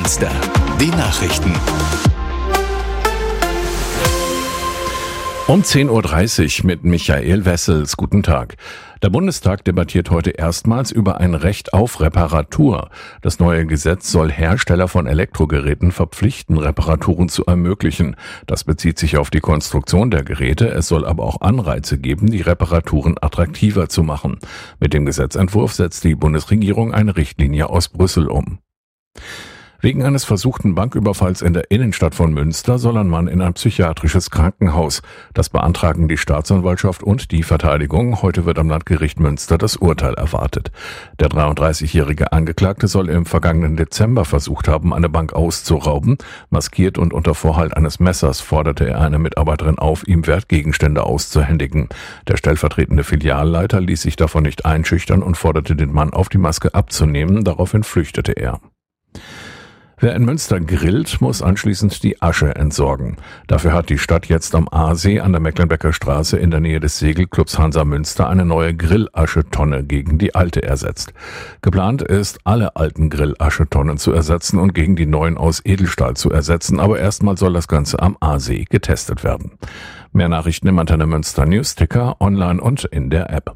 Münster. Die Nachrichten. Um 10.30 Uhr mit Michael Wessels. Guten Tag. Der Bundestag debattiert heute erstmals über ein Recht auf Reparatur. Das neue Gesetz soll Hersteller von Elektrogeräten verpflichten, Reparaturen zu ermöglichen. Das bezieht sich auf die Konstruktion der Geräte. Es soll aber auch Anreize geben, die Reparaturen attraktiver zu machen. Mit dem Gesetzentwurf setzt die Bundesregierung eine Richtlinie aus Brüssel um. Wegen eines versuchten Banküberfalls in der Innenstadt von Münster soll ein Mann in ein psychiatrisches Krankenhaus. Das beantragen die Staatsanwaltschaft und die Verteidigung. Heute wird am Landgericht Münster das Urteil erwartet. Der 33-jährige Angeklagte soll im vergangenen Dezember versucht haben, eine Bank auszurauben. Maskiert und unter Vorhalt eines Messers forderte er eine Mitarbeiterin auf, ihm Wertgegenstände auszuhändigen. Der stellvertretende Filialleiter ließ sich davon nicht einschüchtern und forderte den Mann auf, die Maske abzunehmen. Daraufhin flüchtete er. Wer in Münster grillt, muss anschließend die Asche entsorgen. Dafür hat die Stadt jetzt am Aasee an der Mecklenbecker Straße in der Nähe des Segelclubs Hansa Münster eine neue Grillaschetonne gegen die alte ersetzt. Geplant ist, alle alten Grillaschetonnen zu ersetzen und gegen die neuen aus Edelstahl zu ersetzen, aber erstmal soll das Ganze am Aasee getestet werden. Mehr Nachrichten im Antenne Münster Newsticker, online und in der App.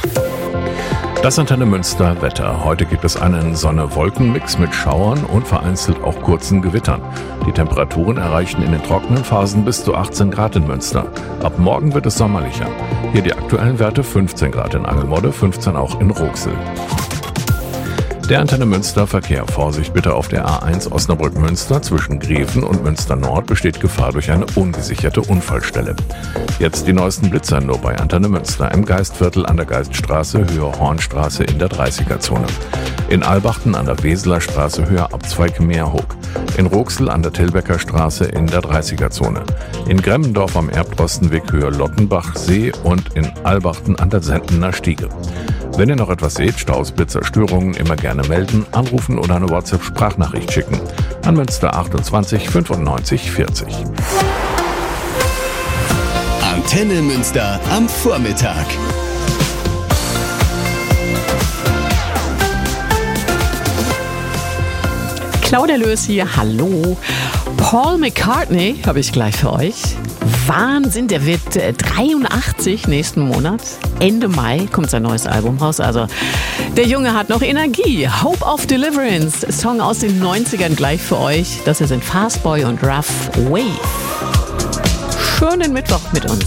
Das Antenne Münster Wetter. Heute gibt es einen Sonne-Wolken-Mix mit Schauern und vereinzelt auch kurzen Gewittern. Die Temperaturen erreichen in den trockenen Phasen bis zu 18 Grad in Münster. Ab morgen wird es sommerlicher. Hier die aktuellen Werte: 15 Grad in Angelmodde, 15 auch in Rooxel. Der Antenne Münster Verkehr. Vorsicht bitte auf der A1 Osnabrück-Münster. Zwischen Greven und Münster Nord besteht Gefahr durch eine ungesicherte Unfallstelle. Jetzt die neuesten Blitzer nur bei Antenne Münster. Im Geistviertel an der Geiststraße, Höhe Hornstraße in der 30er-Zone. In Albachten an der Weseler Straße, Höhe Abzweig Meerhoek. In Rooxel an der Tilbecker Straße in der 30er-Zone. In Gremmendorf am Erbtrostenweg, Höhe Lottenbachsee und in Albachten an der Sentener Stiege. Wenn ihr noch etwas seht, Staus, Blitzer, Störungen, immer gerne melden, anrufen oder eine WhatsApp-Sprachnachricht schicken. An Münster 28 95 40. Antenne Münster am Vormittag. Claudia Lös hier, hallo. Paul McCartney habe ich gleich für euch. Wahnsinn, der wird 83 nächsten Monat. Ende Mai kommt sein neues Album raus. Also der Junge hat noch Energie. Hope of Deliverance, Song aus den 90ern gleich für euch. Das hier sind Fastboy und Rough Wave. Schönen Mittwoch mit uns.